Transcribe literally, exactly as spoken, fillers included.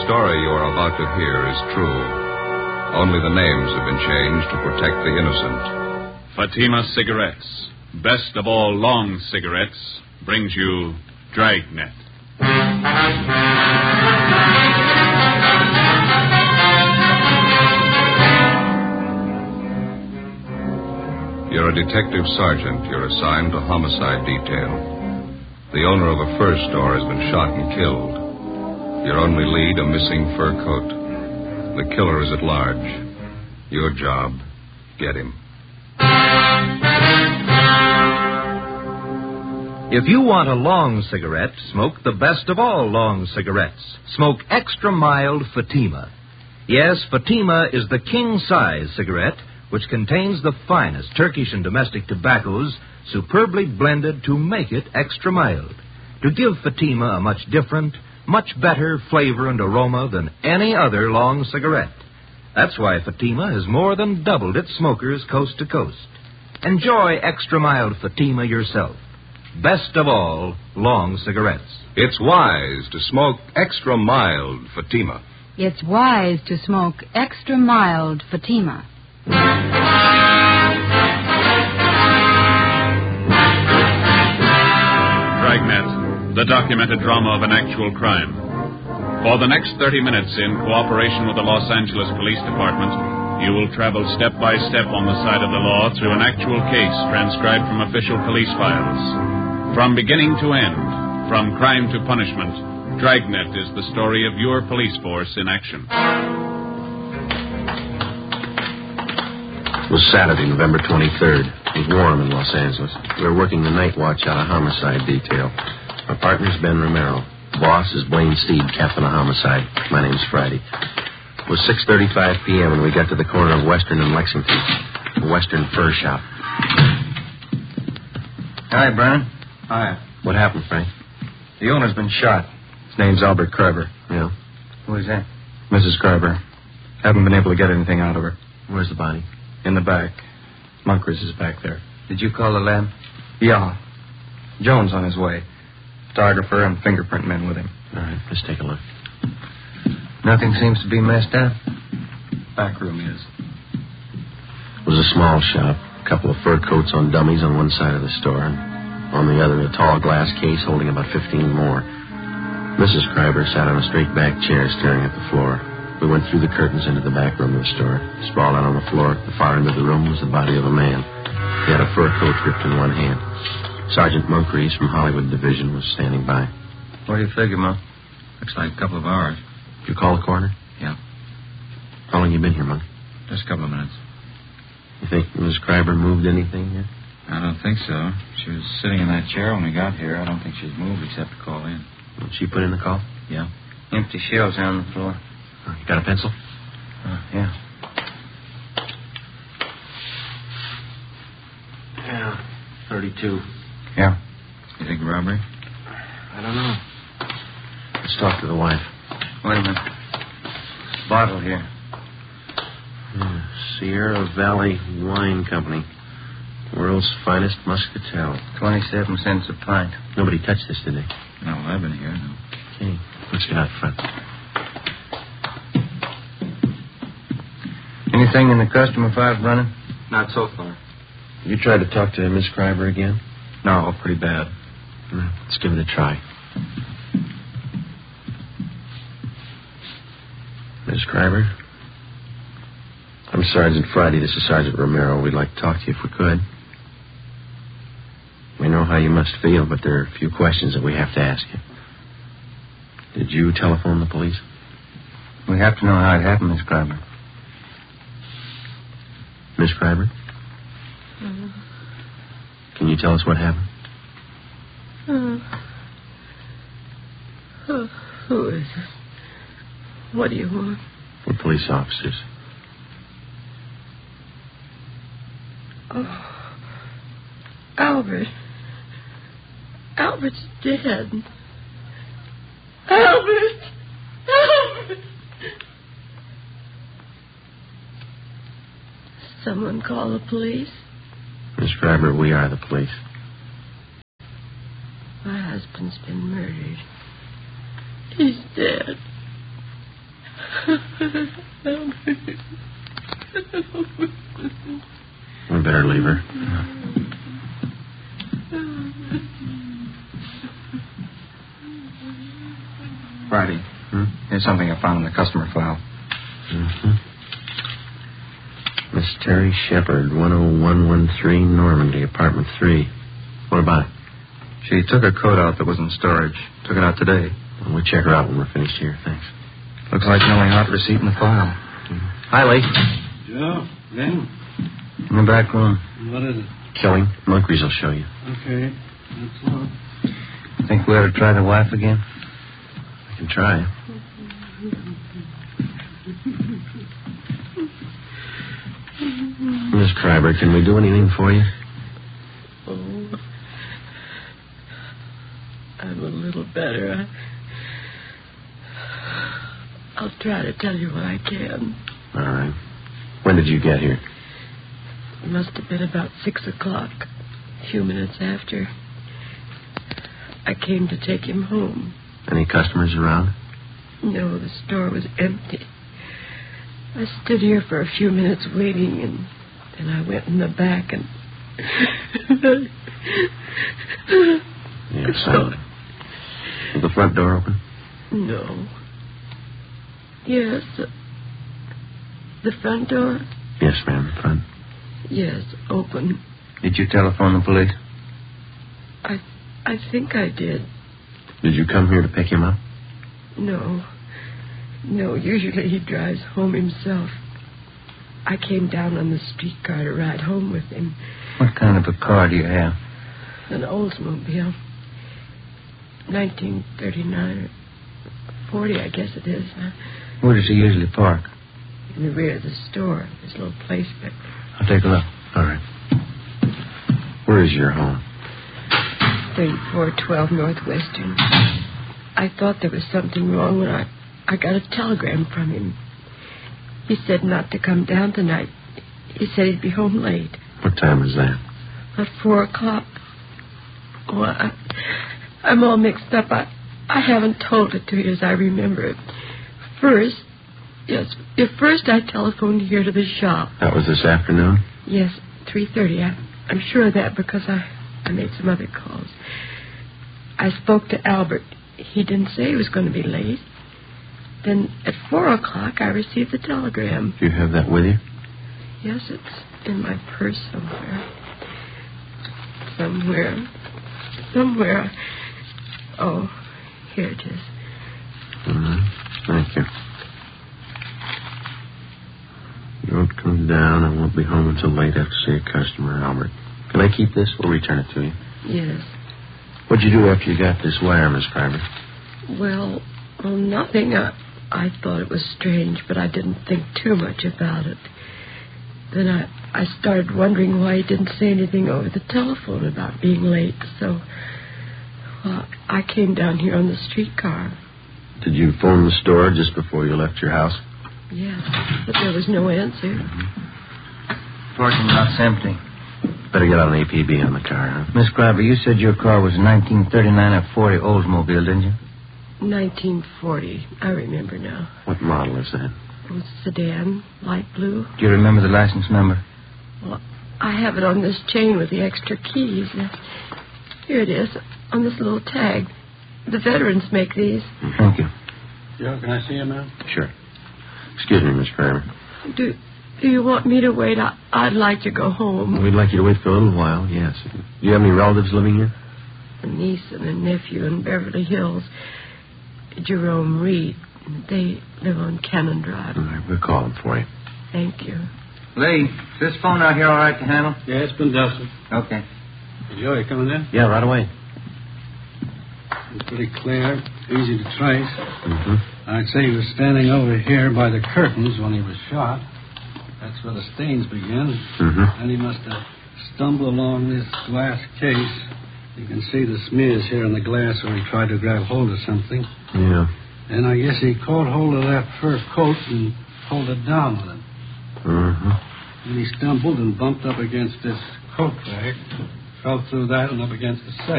story you are about to hear is true. Only the names have been changed to protect the innocent. Fatima Cigarettes, best of all long cigarettes, brings you Dragnet. You're a detective sergeant. You're assigned to homicide detail. The owner of a fur store has been shot and killed. Your only lead, a missing fur coat. The killer is at large. Your job, get him. If you want a long cigarette, smoke the best of all long cigarettes. Smoke extra mild Fatima. Yes, Fatima is the king-size cigarette, which contains the finest Turkish and domestic tobaccos superbly blended to make it extra mild, to give Fatima a much different, much better flavor and aroma than any other long cigarette. That's why Fatima has more than doubled its smokers coast to coast. Enjoy extra mild Fatima yourself. Best of all, long cigarettes. It's wise to smoke extra mild Fatima. It's wise to smoke extra mild Fatima. Dragnet, the documented drama of an actual crime. For the next thirty minutes, in cooperation with the Los Angeles Police Department, you will travel step by step on the side of the law through an actual case transcribed from official police files. From beginning to end, from crime to punishment, Dragnet is the story of your police force in action. It was Saturday, November twenty-third. It was warm in Los Angeles. We were working the night watch out of homicide detail. My partner's Ben Romero. Boss is Blaine Steed, captain of homicide. My name's Friday. It was six thirty-five p.m. when we got to the corner of Western and Lexington, the Western Fur Shop. Hi, Brian. Hi. What happened, Frank? The owner's been shot. His name's Albert Carver. Yeah? Who is that? Missus Carver. Haven't been able to get anything out of her. Where's the body? In the back. Munkers is back there. Did you call the lab? Yeah. Jones on his way. Photographer and fingerprint men with him. All right, let's take a look. Nothing seems to be messed up. Back room is. It was a small shop. A couple of fur coats on dummies on one side of the store, and on the other, a tall glass case holding about fifteen more. Missus Kreiber sat on a straight-back chair staring at the floor. We went through the curtains into the back room of the store. Sprawled out on the floor at the far end of the room was the body of a man. He had a fur coat gripped in one hand. Sergeant Moncrief from Hollywood Division was standing by. What do you figure, Monk? Looks like a couple of hours. Did you call the coroner? Yeah. How long you been here, Monk? Just a couple of minutes. You think Miss Kreiber moved anything here? I don't think so. She was sitting in that chair when we got here. I don't think she's moved except to call in. Did she put in the call? Yeah. Empty shells on the floor. Oh, you got a pencil? Uh, yeah. Yeah, thirty-two. Yeah. You think robbery? I don't know. Let's talk to the wife. Wait a minute. Bottle here. Yeah, Sierra Valley Wine Company. World's finest muscatel. Twenty-seven cents a pint. Nobody touched this, did they? No, I've been here. No. Okay, let's get out front. Anything in the customer files running? Not so far. You tried to talk to Miss Kreiber again? No, pretty bad. Mm, let's give it a try. Miss Kreiber? I'm Sergeant Friday. This is Sergeant Romero. We'd like to talk to you if we could. We know how you must feel, but there are a few questions that we have to ask you. Did you telephone the police? We have to know how it happened, Miss Kreiber. Miss Kreiber? Mm-hmm. Can you tell us what happened? Uh, oh, who is it? What do you want? We're police officers. Oh, Albert. Albert's dead. Albert! Albert! Someone call the police? Miss Kreiber, we are the police. My husband's been murdered. He's dead. We better leave her. Friday. Hmm? Here's something I found in the customer file. Mm-hmm. Miss Terry Shepard, one oh one one three Normandy, apartment three. What about it? She took a coat out that was in storage. Took it out today. Well, we'll check her out when we're finished here. Thanks. Looks like the only hot receipt in the file. Hi, Lee. Joe, Lynn, In the back room. what is it? Killing. Moncrief will show you. Okay, that's all. Think we ought to try the wife again? I can try. Miss Kreiber, can we do anything for you? Oh, I'm a little better. I, I'll try to tell you what I can. All right. When did you get here? It must have been about six o'clock, a few minutes after. I came to take him home. Any customers around? No, the store was empty. I stood here for a few minutes waiting, and then I went in the back and... Yes, so... Was the front door open? No. Yes. The, the front door? Yes, ma'am, front. Yes, open. Did you telephone the police? I I think I did. Did you come here to pick him up? No. No, usually he drives home himself. I came down on the streetcar to ride home with him. What kind of a car do you have? An Oldsmobile. nineteen thirty-nine or forty, I guess it is. Huh? Where does he usually park? In the rear of the store. There's a little place back. I'll take a look. All right. Where is your home? thirty-four twelve Northwestern. I thought there was something wrong when I, I got a telegram from him. He said not to come down tonight. He said he'd be home late. What time is that? At four o'clock. Oh, I, I'm all mixed up. I, I haven't told it to you as I remember it. First, yes, at first I telephoned here to the shop. That was this afternoon? Yes, three thirty. I, I'm sure of that because I, I made some other calls. I spoke to Albert. He didn't say he was going to be late. Then at four o'clock, I received the telegram. Do you have that with you? Yes, it's in my purse somewhere. Somewhere. Somewhere. Oh, here it is. Mm-hmm. Thank you. The road comes down. I won't be home until late after see a customer, Albert. Can I keep this? We'll return it to you. Yes. What'd you do after you got this wire, Miss Kreiber? Well, well, nothing. I, I thought it was strange, but I didn't think too much about it. Then I, I started wondering why he didn't say anything over the telephone about being late. So, well, I came down here on the streetcar. Did you phone the store just before you left your house? Yes, but there was no answer. Mm-hmm. Parking lot's empty. Better get out an A P B on the car, huh? Miss Kreiber, you said your car was a nineteen thirty-nine or forty Oldsmobile, didn't you? nineteen forty. I remember now. What model is that? It was sedan, light blue. Do you remember the license number? Well, I have it on this chain with the extra keys. Here it is, on this little tag. The veterans make these. Thank you. Joe, can I see you, ma'am? Sure. Excuse me, Miss Kreiber. Do Do you want me to wait? I, I'd like to go home. We'd like you to wait for a little while, yes. Do you have any relatives living here? A niece and a nephew in Beverly Hills. Jerome Reed. They live on Cannon Drive. All right, we'll call them for you. Thank you. Lee, is this phone out here all right to handle? Yeah, it's been dusted. Okay. Joe, you coming in? Yeah, right away. It's pretty clear, easy to trace. Mm-hmm. I'd say he was standing over here by the curtains when he was shot. That's where the stains begin. Mm-hmm. And he must have stumbled along this glass case. You can see the smears here in the glass where he tried to grab hold of something. Yeah. And I guess he caught hold of that fur coat and pulled it down with it. Mm-hmm. And he stumbled and bumped up against this coat rack, fell through that and up against the safe.